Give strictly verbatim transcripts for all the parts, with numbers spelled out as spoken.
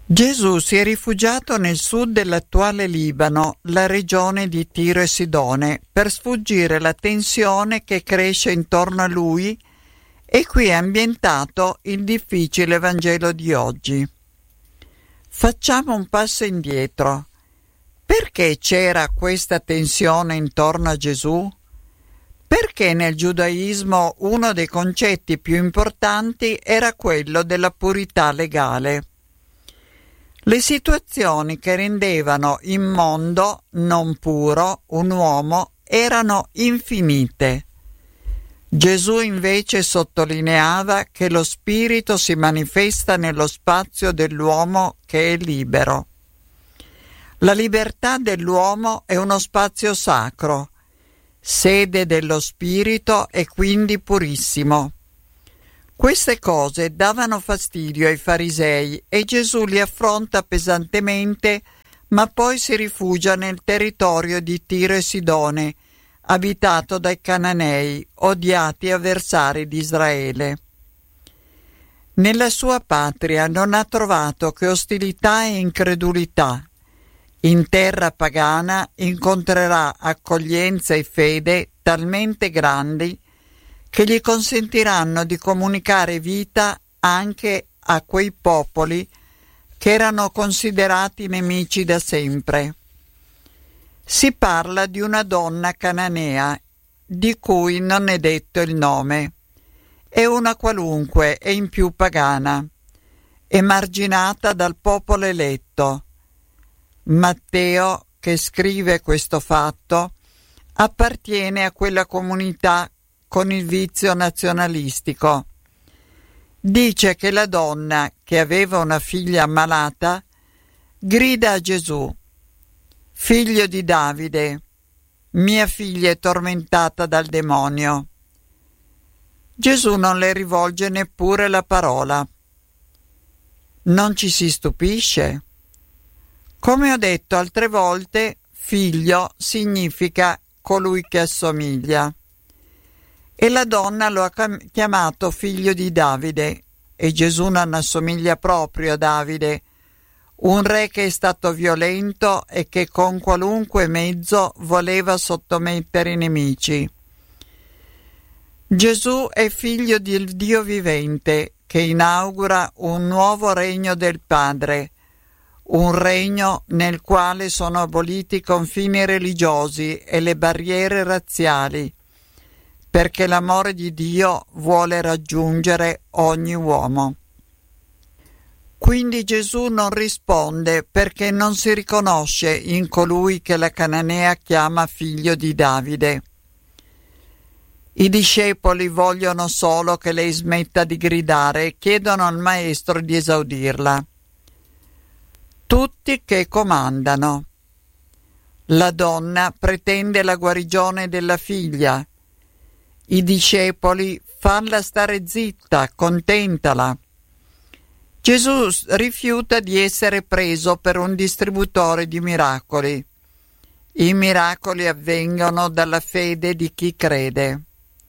Gesù si è rifugiato nel sud dell'attuale Libano, la regione di Tiro e Sidone, per sfuggire alla tensione che cresce intorno a lui, e qui è ambientato il difficile Vangelo di oggi. Facciamo un passo indietro. Perché c'era questa tensione intorno a Gesù? Perché nel giudaismo uno dei concetti più importanti era quello della purità legale. Le situazioni che rendevano immondo, non puro, un uomo erano infinite. Gesù invece sottolineava che lo spirito si manifesta nello spazio dell'uomo che è libero. La libertà dell'uomo è uno spazio sacro, sede dello spirito e quindi purissimo. Queste cose davano fastidio ai farisei e Gesù li affronta pesantemente, ma poi si rifugia nel territorio di Tiro e Sidone, abitato dai Cananei, odiati avversari di Israele. Nella sua patria non ha trovato che ostilità e incredulità. In terra pagana incontrerà accoglienza e fede talmente grandi che gli consentiranno di comunicare vita anche a quei popoli che erano considerati nemici da sempre. Si parla di una donna cananea, di cui non è detto il nome. È una qualunque e in più pagana, emarginata dal popolo eletto. Matteo, che scrive questo fatto, appartiene a quella comunità con il vizio nazionalistico. Dice che la donna, che aveva una figlia ammalata, grida a Gesù: «Figlio di Davide, mia figlia è tormentata dal demonio». Gesù non le rivolge neppure la parola. Non ci si stupisce? Come ho detto altre volte, figlio significa colui che assomiglia. E la donna lo ha chiamato figlio di Davide, e Gesù non assomiglia proprio a Davide, un re che è stato violento e che con qualunque mezzo voleva sottomettere i nemici. Gesù è figlio del Dio vivente, che inaugura un nuovo regno del Padre, un regno nel quale sono aboliti i confini religiosi e le barriere razziali, perché l'amore di Dio vuole raggiungere ogni uomo. Quindi Gesù non risponde perché non si riconosce in colui che la cananea chiama figlio di Davide. I discepoli vogliono solo che lei smetta di gridare e chiedono al maestro di esaudirla. Tutti che comandano. La donna pretende la guarigione della figlia. I discepoli: falla stare zitta, contentala. Gesù rifiuta di essere preso per un distributore di miracoli. I miracoli avvengono dalla fede di chi crede.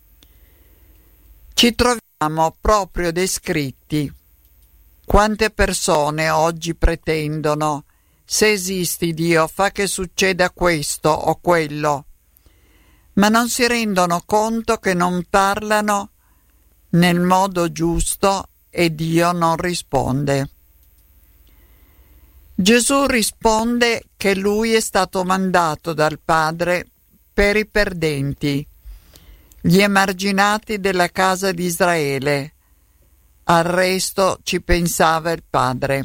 Ci troviamo proprio descritti. Quante persone oggi pretendono: se esisti Dio, fa che succeda questo o quello, ma non si rendono conto che non parlano nel modo giusto e Dio non risponde. Gesù risponde che lui è stato mandato dal Padre per i perdenti, gli emarginati della casa di Israele. Al resto ci pensava il Padre.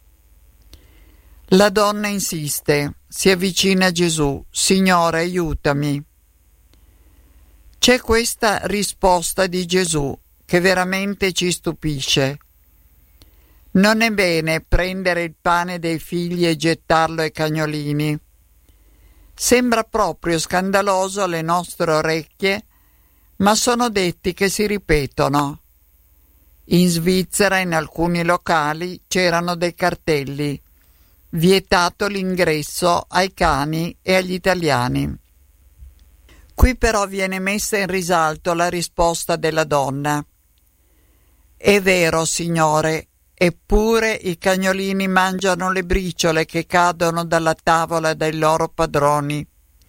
La donna insiste, si avvicina a Gesù: «Signore, aiutami». C'è questa risposta di Gesù che veramente ci stupisce. Non è bene prendere il pane dei figli e gettarlo ai cagnolini. Sembra proprio scandaloso alle nostre orecchie, ma sono detti che si ripetono. In Svizzera, in alcuni locali, c'erano dei cartelli: vietato l'ingresso ai cani e agli italiani. Qui però viene messa in risalto la risposta della donna. È vero, Signore, eppure i cagnolini mangiano le briciole che cadono dalla tavola dei loro padroni.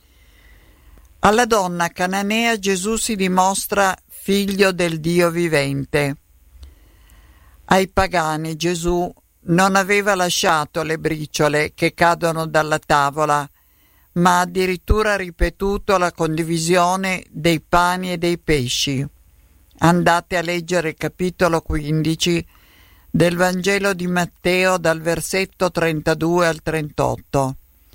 Alla donna cananea Gesù si dimostra figlio del Dio vivente. Ai pagani Gesù non aveva lasciato le briciole che cadono dalla tavola, ma addirittura ripetuto la condivisione dei pani e dei pesci. Andate a leggere il capitolo quindici del Vangelo di Matteo dal versetto trentadue al trentotto,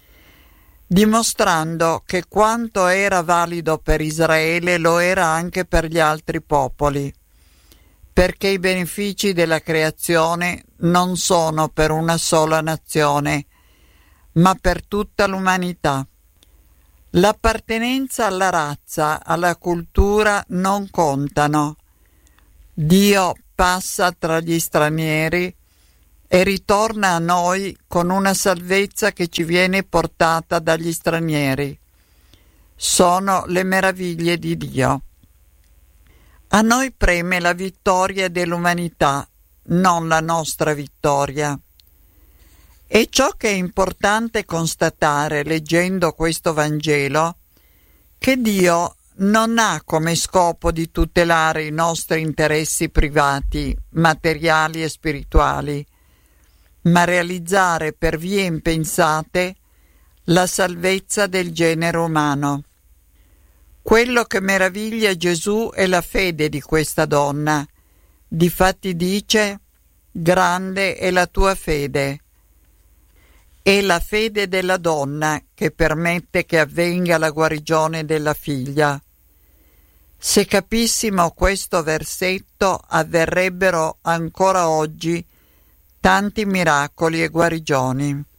dimostrando che quanto era valido per Israele lo era anche per gli altri popoli, perché i benefici della creazione non sono per una sola nazione, ma per tutta l'umanità. L'appartenenza alla razza, alla cultura non contano. Dio passa tra gli stranieri e ritorna a noi con una salvezza che ci viene portata dagli stranieri. Sono le meraviglie di Dio. A noi preme la vittoria dell'umanità, non la nostra vittoria. E ciò che è importante constatare leggendo questo Vangelo, che Dio non ha come scopo di tutelare i nostri interessi privati, materiali e spirituali, ma realizzare per vie impensate la salvezza del genere umano. Quello che meraviglia Gesù è la fede di questa donna. Difatti dice: grande è la tua fede. È la fede della donna che permette che avvenga la guarigione della figlia. Se capissimo questo versetto, avverrebbero ancora oggi tanti miracoli e guarigioni.